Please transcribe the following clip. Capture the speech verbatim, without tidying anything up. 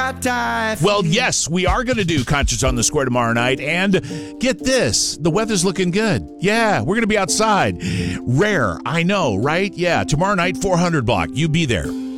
Well, yes, we are going to do Concerts on the Square tomorrow night. And get this, the weather's looking good. Yeah, we're going to be outside. Rare, I know, right? Yeah, tomorrow night, four hundred block. You be there.